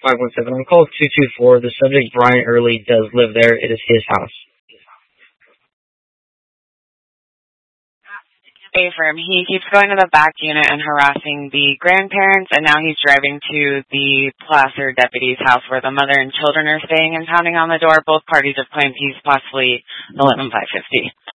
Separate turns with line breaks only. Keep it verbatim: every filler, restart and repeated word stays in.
five one seven. I'm call two two four. The subject, Brian Early, does live there. It is his house.
Affirm. He keeps going to the back unit and harassing the grandparents, and now he's driving to the Placer deputy's house where the mother and children are staying and pounding on the door. Both parties have claimed he's possibly eleven five fifty.